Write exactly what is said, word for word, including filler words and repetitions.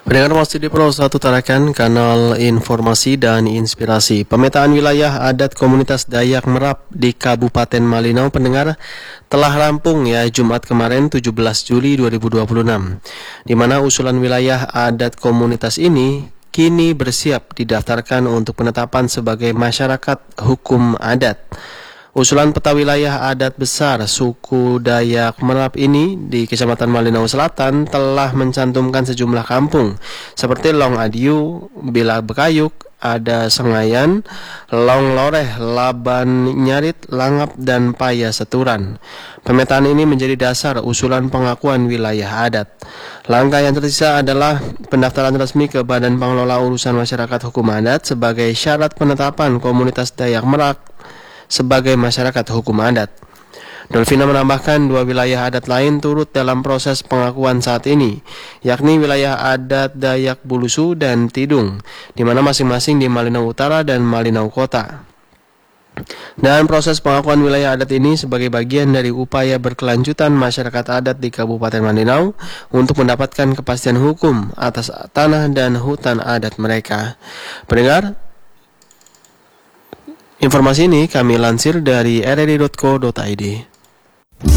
Pendengar Masjid Pro satu Tarakan, kanal informasi dan inspirasi. Pemetaan wilayah adat komunitas Dayak Merap di Kabupaten Malinau, pendengar, telah rampung ya Jumat kemarin tujuh belas Juli dua ribu dua puluh enam. Di mana usulan wilayah adat komunitas ini kini bersiap didaftarkan untuk penetapan sebagai masyarakat hukum adat. Usulan peta wilayah adat besar suku Dayak Merap ini di Kecamatan Malinau Selatan telah mencantumkan sejumlah kampung seperti Long Adiu, Bila Bekayuk, Ada Sengayan, Long Loreh, Laban Nyarit, Langap, dan Paya Seturan. Pemetaan ini menjadi dasar usulan pengakuan wilayah adat. Langkah yang tersisa adalah pendaftaran resmi ke Badan Pengelola Urusan Masyarakat Hukum Adat sebagai syarat penetapan komunitas Dayak Merap sebagai masyarakat hukum adat. Dolvina menambahkan dua wilayah adat lain turut dalam proses pengakuan saat ini, yakni wilayah adat Dayak Bulusu dan Tidung, di mana masing-masing di Malinau Utara dan Malinau Kota. Dan proses pengakuan wilayah adat ini sebagai bagian dari upaya berkelanjutan masyarakat adat di Kabupaten Malinau untuk mendapatkan kepastian hukum atas tanah dan hutan adat mereka. Pendengar, informasi ini kami lansir dari r r i dot co dot i d.